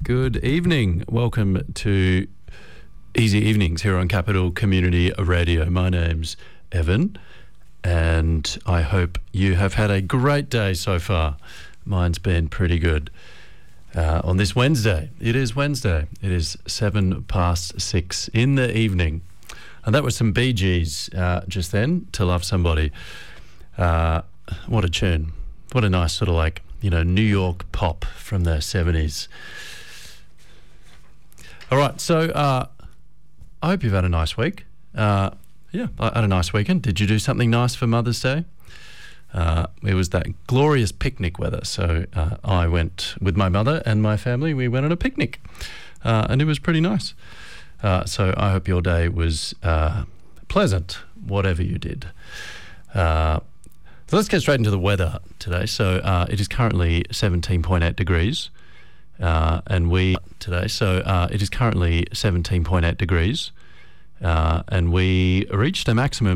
Good evening. Welcome to Easy Evenings here on Capital Community Radio. My name's Evan, and I hope you have had a great day so far. Mine's been pretty good. On this Wednesday, it is 6:07 in the evening. And that was some Bee Gees just then, To Love Somebody. What a tune. What a nice sort of New York pop from the 70s. All right, so I hope you've had a nice week. I had a nice weekend. Did you do something nice for Mother's Day? It was that glorious picnic weather, so I went with my mother and my family. We went on a picnic, and it was pretty nice. So I hope your day was pleasant, whatever you did. So let's get straight into the weather today. So it is currently 17.8 degrees, and we reached a maximum